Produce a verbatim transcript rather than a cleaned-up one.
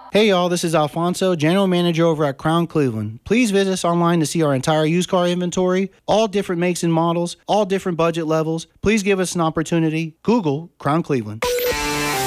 Hey y'all, this is Alfonso, General Manager over at Crown Cleveland. Please visit us online to see our entire used car inventory, all different makes and models, all different budget levels. Please give us an opportunity. Google Crown Cleveland.